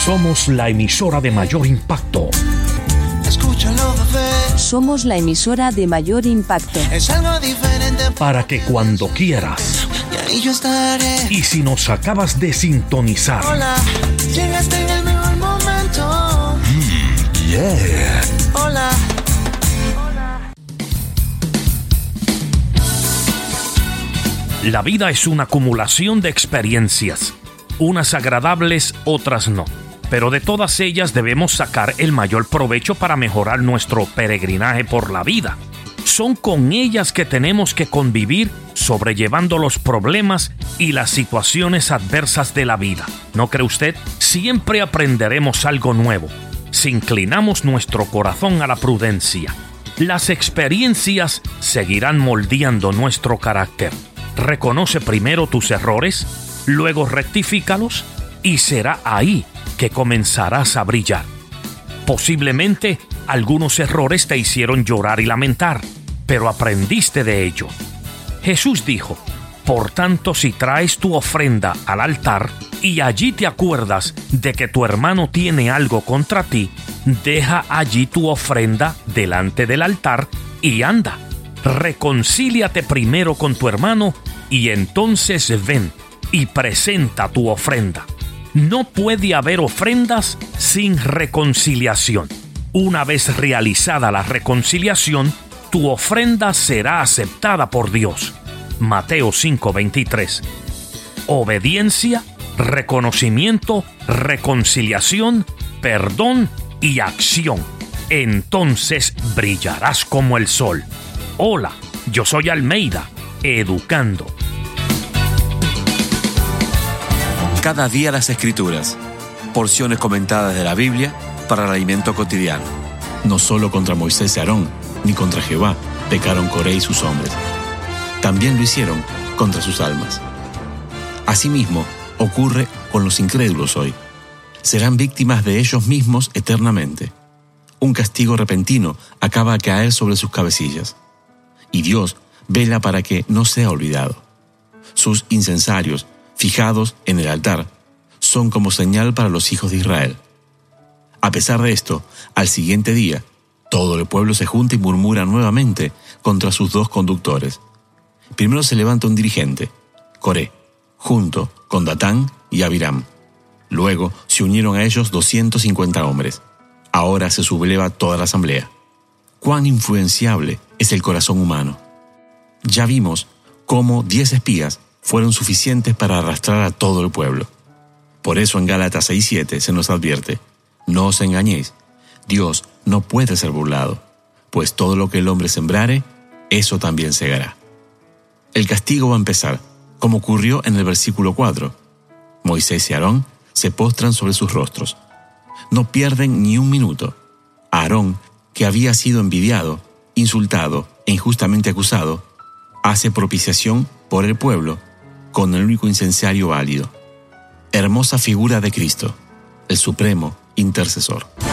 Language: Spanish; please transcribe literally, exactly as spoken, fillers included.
Somos la emisora de mayor impacto. Escúchalo, bebé. Somos la emisora de mayor impacto. Es algo diferente. Para que cuando quieras. Y ahí yo estaré. Y si nos acabas de sintonizar. Hola, llegaste en el mejor momento. Mm, yeah. Hola. La vida es una acumulación de experiencias, unas agradables, otras no. Pero de todas ellas debemos sacar el mayor provecho para mejorar nuestro peregrinaje por la vida. Son con ellas que tenemos que convivir, sobrellevando los problemas y las situaciones adversas de la vida. ¿No cree usted? Siempre aprenderemos algo nuevo, si inclinamos nuestro corazón a la prudencia. Las experiencias seguirán moldeando nuestro carácter. Reconoce primero tus errores, luego rectifícalos y será ahí que comenzarás a brillar. Posiblemente algunos errores te hicieron llorar y lamentar, pero aprendiste de ello. Jesús dijo: por tanto, si traes tu ofrenda al altar y allí te acuerdas de que tu hermano tiene algo contra ti, deja allí tu ofrenda delante del altar y anda. Reconcíliate primero con tu hermano y entonces ven y presenta tu ofrenda. No puede haber ofrendas sin reconciliación. Una vez realizada la reconciliación, tu ofrenda será aceptada por Dios. Mateo cinco veintitrés. Obediencia, reconocimiento, reconciliación, perdón y acción. Entonces brillarás como el sol. Hola, yo soy Almeida, educando. Cada día las Escrituras, porciones comentadas de la Biblia para el alimento cotidiano. No solo contra Moisés y Aarón, ni contra Jehová, pecaron Coré y sus hombres. También lo hicieron contra sus almas. Asimismo, ocurre con los incrédulos hoy. Serán víctimas de ellos mismos eternamente. Un castigo repentino acaba de caer sobre sus cabecillas. Y Dios vela para que no sea olvidado. Sus incensarios, fijados en el altar, son como señal para los hijos de Israel. A pesar de esto, al siguiente día, todo el pueblo se junta y murmura nuevamente contra sus dos conductores. Primero se levanta un dirigente, Coré, junto con Datán y Abiram. Luego se unieron a ellos doscientos cincuenta hombres. Ahora se subleva toda la asamblea. Cuán influenciable es el corazón humano. Ya vimos cómo diez espías fueron suficientes para arrastrar a todo el pueblo. Por eso en Gálatas seis siete se nos advierte: no os engañéis, Dios no puede ser burlado, pues todo lo que el hombre sembrare, eso también segará. El castigo va a empezar, como ocurrió en el versículo cuatro. Moisés y Aarón se postran sobre sus rostros. No pierden ni un minuto. Aarón, que había sido envidiado, insultado e injustamente acusado, hace propiciación por el pueblo con el único incensario válido. Hermosa figura de Cristo, el supremo intercesor.